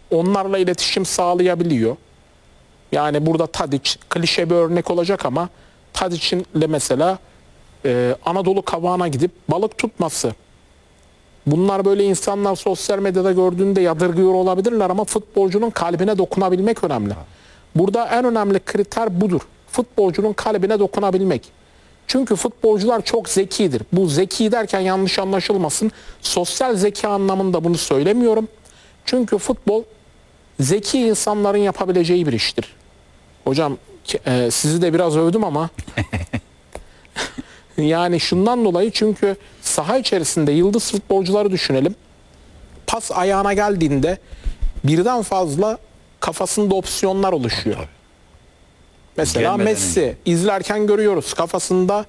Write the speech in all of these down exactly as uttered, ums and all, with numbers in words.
onlarla iletişim sağlayabiliyor. Yani burada Tadic klişe bir örnek olacak ama Tadic'in de mesela e, Anadolu kavağına gidip balık tutması. Bunlar böyle insanlar sosyal medyada gördüğünde yadırgıyor olabilirler ama futbolcunun kalbine dokunabilmek önemli. Burada en önemli kriter budur. Futbolcunun kalbine dokunabilmek. Çünkü futbolcular çok zekidir. Bu zeki derken yanlış anlaşılmasın. Sosyal zeka anlamında bunu söylemiyorum. Çünkü futbol zeki insanların yapabileceği bir iştir. Hocam e, sizi de biraz övdüm ama yani şundan dolayı, çünkü saha içerisinde yıldız futbolcuları düşünelim. Pas ayağına geldiğinde birden fazla kafasında opsiyonlar oluşuyor. Tabii. Mesela Gelmeden Messi önce. izlerken görüyoruz kafasında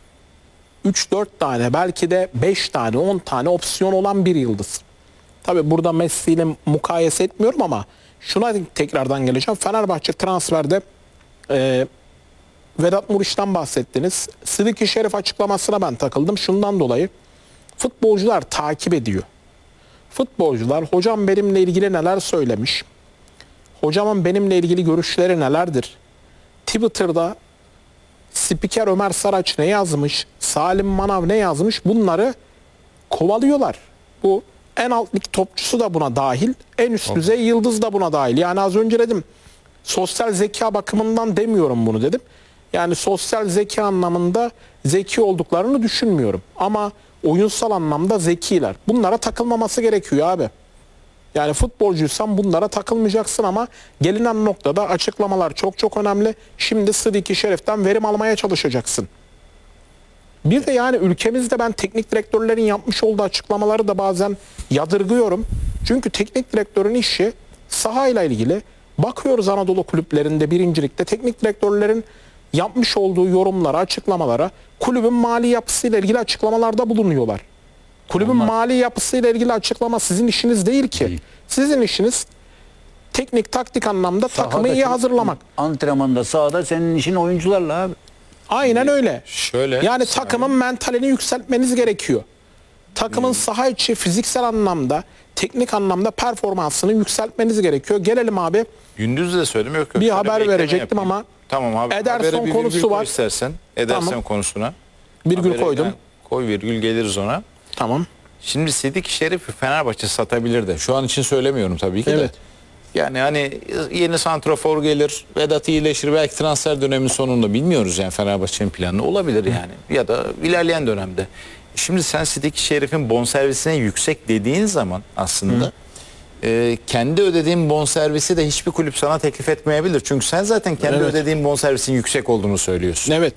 üç dört tane, belki de beş tane, on tane opsiyon olan bir yıldız. Tabii burada Messi ile mukayese etmiyorum ama şuna tekrardan geleceğim. Fenerbahçe transferde e, Vedat Muriç'ten bahsettiniz. Sıdık-ı Şerif açıklamasına ben takıldım. Şundan dolayı futbolcular takip ediyor. Futbolcular hocam benimle ilgili neler söylemiş? Hocamın benimle ilgili görüşleri nelerdir? Twitter'da spiker Ömer Saraç ne yazmış? Salim Manav ne yazmış? Bunları kovalıyorlar. Bu en alt lig topçusu da buna dahil. En üst düzey yıldız da buna dahil. Yani az önce dedim, sosyal zeka bakımından demiyorum bunu dedim. Yani sosyal zeka anlamında zeki olduklarını düşünmüyorum. Ama oyunsal anlamda zekiler. Bunlara takılmaması gerekiyor abi. Yani futbolcuysan bunlara takılmayacaksın ama gelinen noktada açıklamalar çok çok önemli. Şimdi Sıdık-ı Şerif'ten verim almaya çalışacaksın. Bir de yani ülkemizde ben teknik direktörlerin yapmış olduğu açıklamaları da bazen yadırgıyorum. Çünkü teknik direktörün işi sahayla ilgili. Bakıyoruz Anadolu kulüplerinde birincilikte teknik direktörlerin yapmış olduğu yorumlara, açıklamalara, kulübün mali yapısıyla ilgili açıklamalarda bulunuyorlar. Kulübün Onlar... mali yapısıyla ilgili açıklama sizin işiniz değil ki. Değil. Sizin işiniz teknik, taktik anlamda Sahada takımı iyi hazırlamak. Antrenmanda, sahada senin işin oyuncularla abi. Aynen öyle. Şöyle. Yani takımın mentalini yükseltmeniz gerekiyor. Takımın hmm. saha içi fiziksel anlamda, teknik anlamda performansını yükseltmeniz gerekiyor. Gelelim abi. Gündüz de söyledim, yok yok. Bir haber verecektim yapayım. ama. Tamam abi. Ederson bir konusu var. İstersen Ederson tamam. konusuna. Virgül koydum. Koy virgül, geliriz ona. Tamam. Şimdi Sıdık-ı Şerif'i Fenerbahçe satabilir de. Şu an için söylemiyorum tabii ki evet. de. Yani hani yeni santrafor gelir, Vedat iyileşir, belki transfer dönemin sonunda, bilmiyoruz yani Fenerbahçe'nin planı olabilir yani. Hı. Ya da ilerleyen dönemde. Şimdi sen Sıdık-ı Şerif'in bonservisine yüksek dediğin zaman aslında e, kendi ödediğin bonservisi de hiçbir kulüp sana teklif etmeyebilir. Çünkü sen zaten kendi evet. ödediğin bonservisin yüksek olduğunu söylüyorsun. Evet.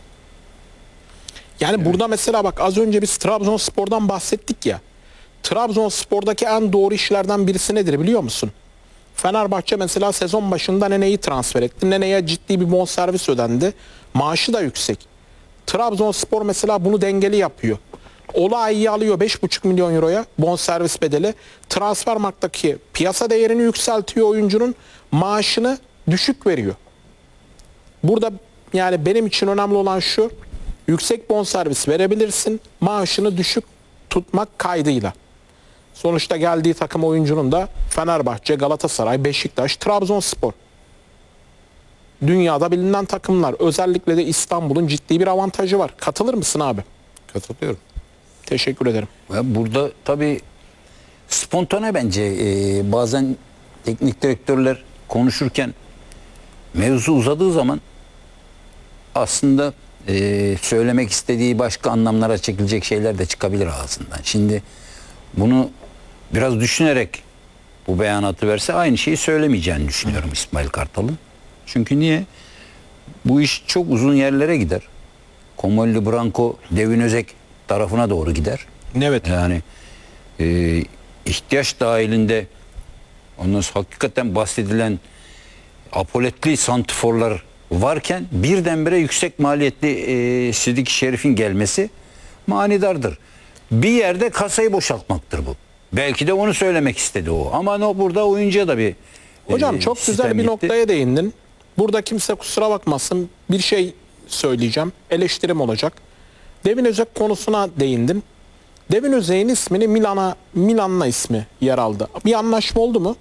Yani evet. burada mesela bak, az önce biz Trabzonspor'dan bahsettik ya. Trabzonspor'daki en doğru işlerden birisi nedir biliyor musun? Fenerbahçe mesela sezon başında Nene'yi transfer etti. Nene'ye ciddi bir bonservis ödendi. Maaşı da yüksek. Trabzonspor mesela bunu dengeli yapıyor. Olayi'yi alıyor beş buçuk milyon euroya bonservis bedeli. Transfermarkt'taki piyasa değerini yükseltiyor oyuncunun. Maaşını düşük veriyor. Burada yani benim için önemli olan şu: yüksek bonservis verebilirsin, maaşını düşük tutmak kaydıyla. Sonuçta geldiği takım oyuncunun da Fenerbahçe, Galatasaray, Beşiktaş, Trabzonspor. Dünyada bilinen takımlar. Özellikle de İstanbul'un ciddi bir avantajı var. Katılır mısın abi? Katılıyorum. Teşekkür ederim. Burada tabii spontane bence e, bazen teknik direktörler konuşurken mevzu uzadığı zaman aslında e, söylemek istediği başka anlamlara çekilecek şeyler de çıkabilir ağzından. Şimdi bunu biraz düşünerek bu beyanatı verse aynı şeyi söylemeyeceğini düşünüyorum İsmail Kartal'ın. Çünkü niye? Bu iş çok uzun yerlere gider. Komolli Branco, Devin Özek tarafına doğru gider. Evet. Yani e, ihtiyaç dahilinde ondan sonra hakikaten bahsedilen apoletli santiforlar varken birdenbire yüksek maliyetli e, Sıdık-ı Şerif'in gelmesi manidardır. Bir yerde kasayı boşaltmaktır bu. Belki de onu söylemek istedi o. Ama no, burada oyuncuya da bir Hocam e, çok güzel bir gitti. noktaya değindin. Burada kimse kusura bakmasın, bir şey söyleyeceğim. Eleştirim olacak. Devin Özek konusuna değindin. Devin Özek'in ismini Milan'a Milan'la ismi yer aldı. Bir anlaşma oldu mu?